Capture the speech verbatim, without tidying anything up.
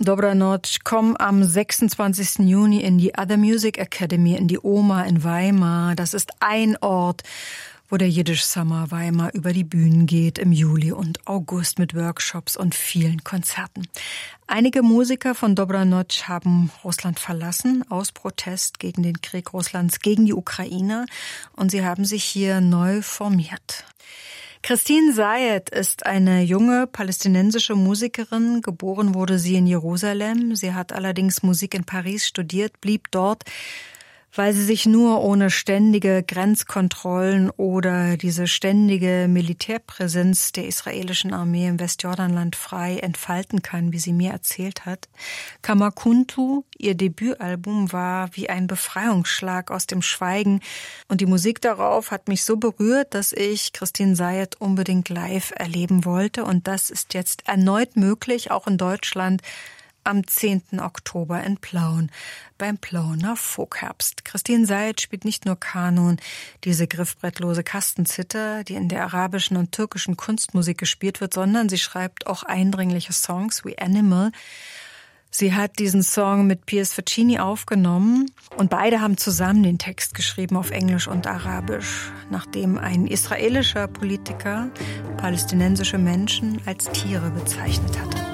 Dobra Noc, komm am sechsundzwanzigsten Juni in die Other Music Academy, in die OMA in Weimar. Das ist ein Ort, wo der Jiddisch Summer Weimar über die Bühnen geht im Juli und August mit Workshops und vielen Konzerten. Einige Musiker von Dobra Noc haben Russland verlassen aus Protest gegen den Krieg Russlands gegen die Ukraine und sie haben sich hier neu formiert. Christine Zayed ist eine junge palästinensische Musikerin. Geboren wurde sie in Jerusalem. Sie hat allerdings Musik in Paris studiert, blieb dort, weil sie sich nur ohne ständige Grenzkontrollen oder diese ständige Militärpräsenz der israelischen Armee im Westjordanland frei entfalten kann, wie sie mir erzählt hat. Kamakuntu, ihr Debütalbum, war wie ein Befreiungsschlag aus dem Schweigen und die Musik darauf hat mich so berührt, dass ich Christine Zayed unbedingt live erleben wollte und das ist jetzt erneut möglich, auch in Deutschland, am zehnten Oktober in Plauen, beim Plauener Folkherbst. Christine Zayed spielt nicht nur Kanon, diese griffbrettlose Kastenzither, die in der arabischen und türkischen Kunstmusik gespielt wird, sondern sie schreibt auch eindringliche Songs wie Animal. Sie hat diesen Song mit Piers Faccini aufgenommen und beide haben zusammen den Text geschrieben auf Englisch und Arabisch, nachdem ein israelischer Politiker palästinensische Menschen als Tiere bezeichnet hatte.